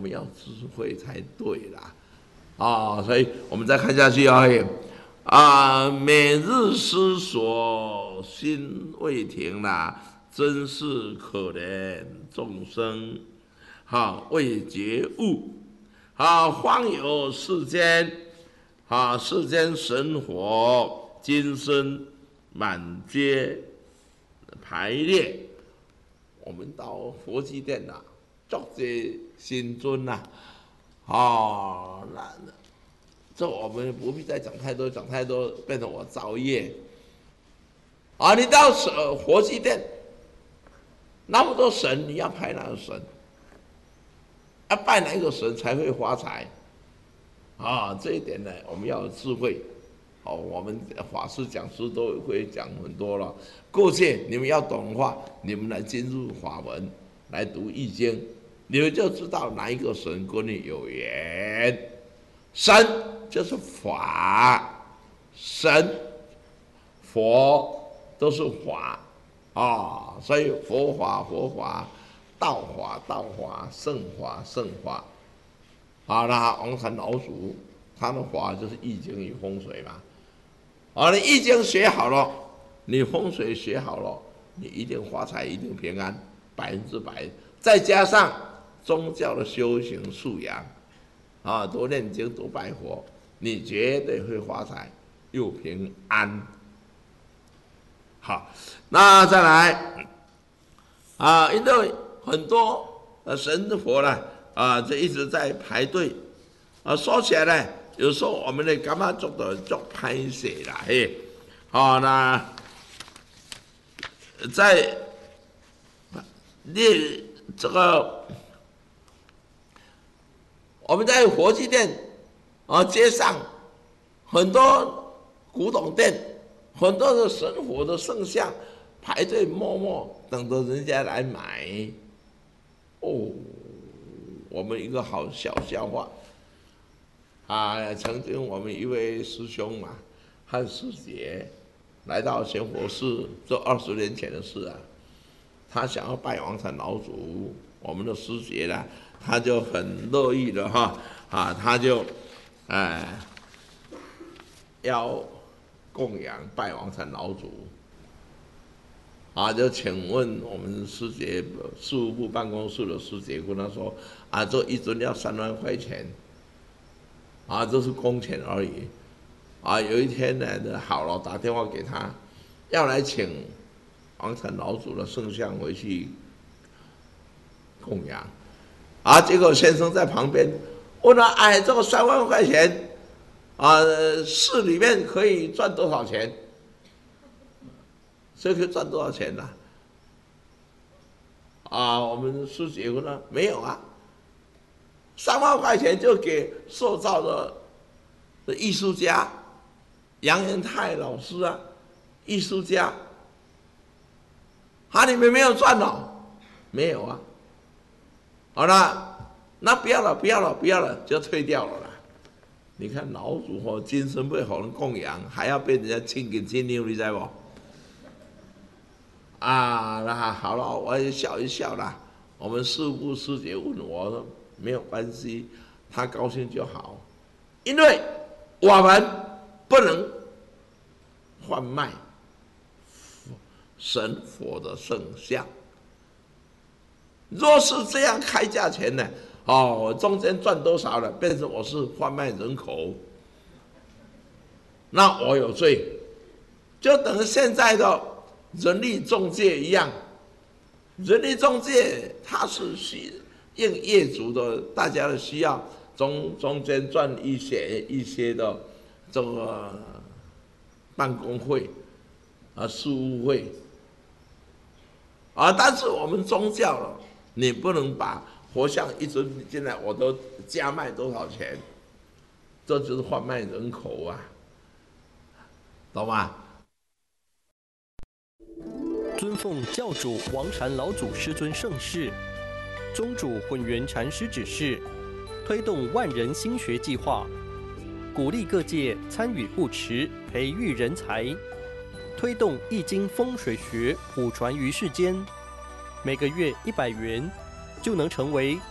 们要智慧才对啦。所以我们再看下去每日思索，心未停啦，真是可怜众生。未觉悟，方有世间，世间神佛，今生满街排列。我们到佛祭殿啦，作这新尊啦，这我们不必再讲太多，讲太多变成我造业。你到佛祭殿，那么多神，你要拜哪个神？拜哪一个神才会发财？这一点呢，我们要有智慧。我们法师讲师都会讲很多了。过去你们要懂的话，你们来进入法门，来读易经，你们就知道哪一个神跟你有缘。神就是法，神佛都是法所以佛法，道法，圣法。那王禅老祖他的法就是易经与风水嘛。你易经学好了，你风水学好了，你一定发财，一定平安，100%。再加上宗教的修行素养多念经，多拜佛，你绝对会发财又平安。好，那再来因为很多神佛这一直在排队说起来呢，有时候我们的感觉做歹势啦那在这个我们在佛祭殿街上很多古董店，很多的神佛的圣像排队默默等着人家来买。我们一个好小笑话曾经我们一位师兄嘛，汉师姐来到贤佛寺，这20年前的事他想要拜王禅老祖，我们的师姐呢，他就很乐意的他就要供养拜王禅老祖就请问我们师姐事务部办公室的师姐跟他说这一尊要3万块钱这是工钱而已有一天呢，好了，打电话给他，要来请王禅老祖的圣像回去供养结果先生在旁边问他这个3万块钱寺里面可以赚多少钱？所以可以赚多少钱呢？我们师姐问他没有3万块钱就给塑造的艺术家杨元泰老师艺术家你们没有赚没有好了，那不要了，就退掉了啦。你看老祖今生被好人供养，还要被人家亲给亲牛，你知不？那好了，我也笑一笑啦。我们事务部师姐问我说没有关系，他高兴就好，因为我们不能贩卖神佛的圣像。若是这样开价钱呢，中间赚多少了，变成我是贩卖人口，那我有罪，就等于现在的人力中介一样。人力中介它是应业主的大家的需要，中间赚一些的这个办公费事务费但是我们宗教了，你不能把佛像一尊进来我都加卖多少钱，这就是贩卖人口懂吗？ 尊奉教主王禅老祖师尊盛世，宗主混元禅师指示，推动万人心学计划，鼓励各界参与护持，培育人才，推动易经风水学普传于世间，每个月100元就能成为